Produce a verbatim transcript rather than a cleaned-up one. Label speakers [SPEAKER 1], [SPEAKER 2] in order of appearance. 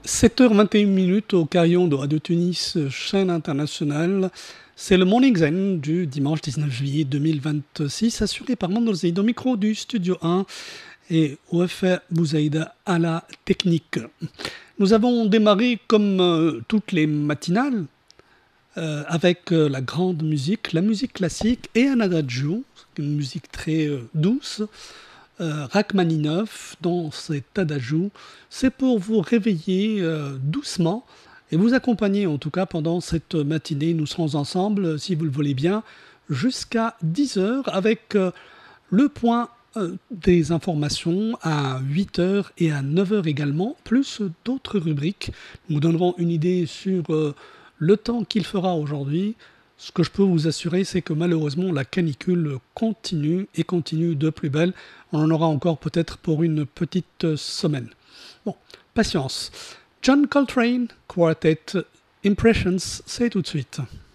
[SPEAKER 1] sept heures vingt et une minutes au carillon de Radio Tunis, chaîne internationale. C'est le Morning Zen du dimanche dix-neuf juillet deux mille vingt-six, assuré par Mandel Zaid au micro du Studio un et O F R Bouzaïda à la technique. Nous avons démarré comme euh, toutes les matinales euh, avec euh, la grande musique, la musique classique et un adagio, une musique très euh, douce. Euh, Rachmaninov, dans cet adagio, c'est pour vous réveiller euh, doucement et vous accompagner en tout cas pendant cette matinée. Nous serons ensemble, si vous le voulez bien, jusqu'à dix heures avec euh, le point euh, des informations à huit heures et à neuf heures également, plus d'autres rubriques. Nous donnerons une idée sur euh, le temps qu'il fera aujourd'hui. Ce que je peux vous assurer, c'est que malheureusement, la canicule continue et continue de plus belle. On en aura encore peut-être pour une petite semaine. Bon, patience. John Coltrane, Quartet Impressions, c'est tout de suite.